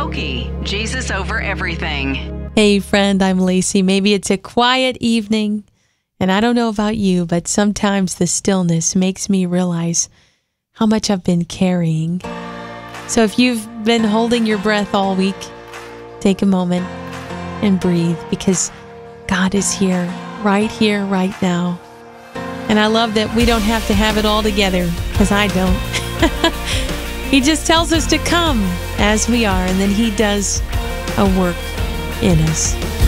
Pokey, Jesus over everything. Hey friend, I'm Lacey. Maybe it's a quiet evening, and I don't know about you, but sometimes the stillness makes me realize how much I've been carrying. So if you've been holding your breath all week, take a moment and breathe, because God is here, right now. And I love that we don't have to have it all together, because I don't. He just tells us to come as we are, and then He does a work in us.